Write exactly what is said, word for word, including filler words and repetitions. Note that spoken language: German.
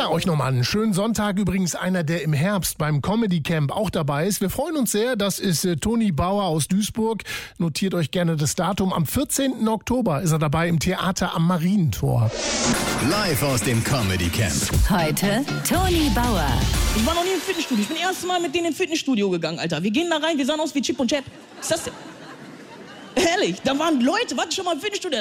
Ja, euch nochmal einen schönen Sonntag. Übrigens einer, der im Herbst beim Comedy Camp auch dabei ist. Wir freuen uns sehr. Das ist äh, Toni Bauer aus Duisburg. Notiert euch gerne das Datum. Am vierzehnten Oktober ist er dabei im Theater am Marientor. Live aus dem Comedy Camp. Heute Toni Bauer. Ich war noch nie im Fitnessstudio. Ich bin das erste Mal mit denen ins Fitnessstudio gegangen, Alter. Wir gehen da rein, wir sahen aus wie Chip und Chap. Was ist das denn? Ehrlich, da waren Leute, warte schon mal im Fitnessstudio.